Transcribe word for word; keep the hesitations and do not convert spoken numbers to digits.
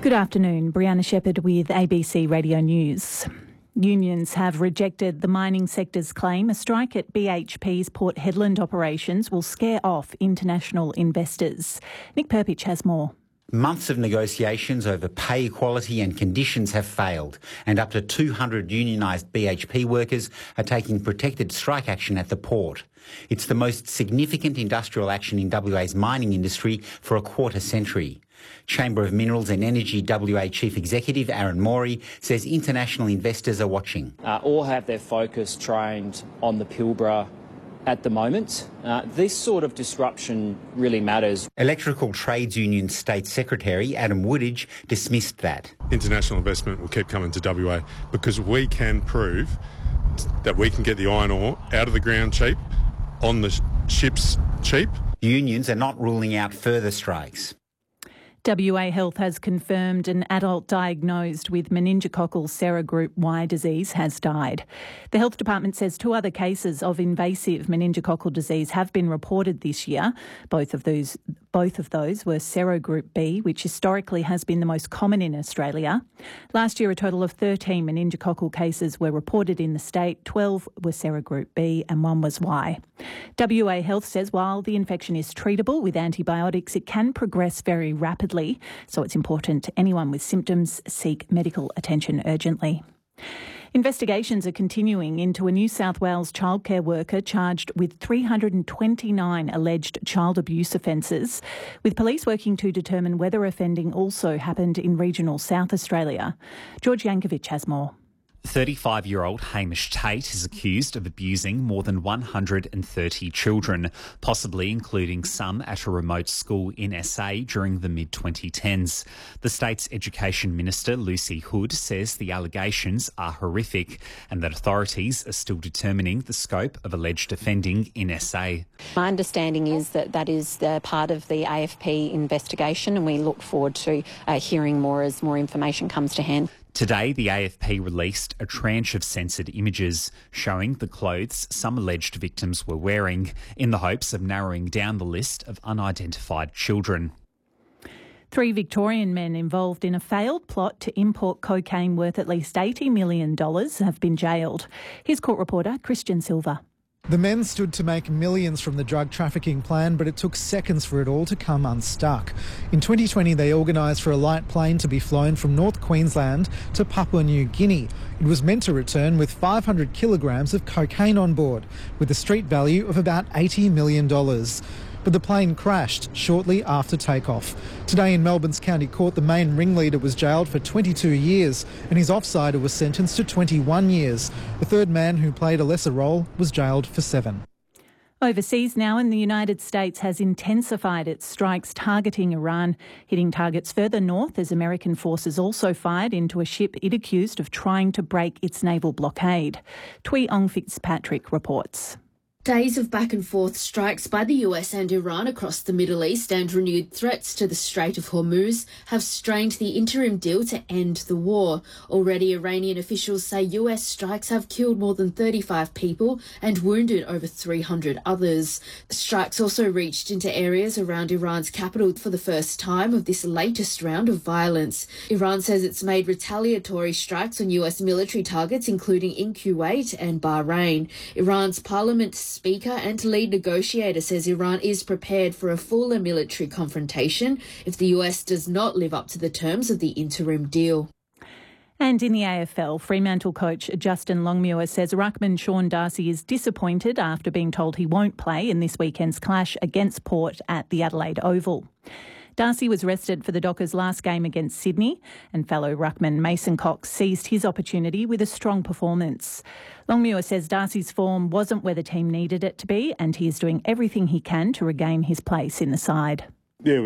Good afternoon, Brianna Shepherd with A B C Radio News. Unions have rejected the mining sector's claim a strike at B H P's Port Hedland operations will scare off international investors. Nick Perpich has more. Months of negotiations over pay equality and conditions have failed, and up to two hundred unionised B H P workers are taking protected strike action at the port. It's the most significant industrial action in W A's mining industry for a quarter century. Chamber of Minerals and Energy W A Chief Executive Aaron Morey says international investors are watching. Uh, all have their focus trained on the Pilbara at the moment. Uh, this sort of disruption really matters. Electrical Trades Union State Secretary Adam Woodage dismissed that. International investment will keep coming to W A because we can prove that we can get the iron ore out of the ground cheap, on the ships cheap. Unions are not ruling out further strikes. W A Health has confirmed an adult diagnosed with meningococcal serogroup Y disease has died. The Health Department says two other cases of invasive meningococcal disease have been reported this year. Both of those, both of those were serogroup B, which historically has been the most common in Australia. Last year, a total of thirteen meningococcal cases were reported in the state. twelve were serogroup B and one was Y. W A Health says while the infection is treatable with antibiotics, it can progress very rapidly. So it's important anyone with symptoms seek medical attention urgently. Investigations are continuing into a New South Wales childcare worker charged with three hundred twenty-nine alleged child abuse offences, with police working to determine whether offending also happened in regional South Australia. George Yankovic has more. thirty-five-year-old Hamish Tate is accused of abusing more than one hundred thirty children, possibly including some at a remote school in S A during the mid twenty tens. The state's Education Minister, Lucy Hood, says the allegations are horrific and that authorities are still determining the scope of alleged offending in S A. My understanding is that that is the part of the A F P investigation, and we look forward to uh, hearing more as more information comes to hand. Today, the A F P released a tranche of censored images showing the clothes some alleged victims were wearing in the hopes of narrowing down the list of unidentified children. Three Victorian men involved in a failed plot to import cocaine worth at least eighty million dollars have been jailed. Here's court reporter Christian Silva. The men stood to make millions from the drug trafficking plan, but it took seconds for it all to come unstuck. In twenty twenty, they organised for a light plane to be flown from North Queensland to Papua New Guinea. It was meant to return with five hundred kilograms of cocaine on board, with a street value of about eighty million dollars. But the plane crashed shortly after takeoff. Today in Melbourne's County Court, the main ringleader was jailed for twenty-two years and his offsider was sentenced to twenty-one years. The third man, who played a lesser role, was jailed for seven. Overseas now, and the United States has intensified its strikes targeting Iran, hitting targets further north as American forces also fired into a ship it accused of trying to break its naval blockade. Tui Ong Fitzpatrick reports. Days of back and forth strikes by the U S and Iran across the Middle East and renewed threats to the Strait of Hormuz have strained the interim deal to end the war. Already, Iranian officials say U S strikes have killed more than thirty-five people and wounded over three hundred others. Strikes also reached into areas around Iran's capital for the first time of this latest round of violence. Iran says it's made retaliatory strikes on U S military targets, including in Kuwait and Bahrain. Iran's parliament speaker and lead negotiator says Iran is prepared for a fuller military confrontation if the U S does not live up to the terms of the interim deal. And in the A F L, Fremantle coach Justin Longmuir says ruckman Sean Darcy is disappointed after being told he won't play in this weekend's clash against Port at the Adelaide Oval. Darcy was rested for the Dockers' last game against Sydney, and fellow ruckman Mason Cox seized his opportunity with a strong performance. Longmuir says Darcy's form wasn't where the team needed it to be, and he is doing everything he can to regain his place in the side.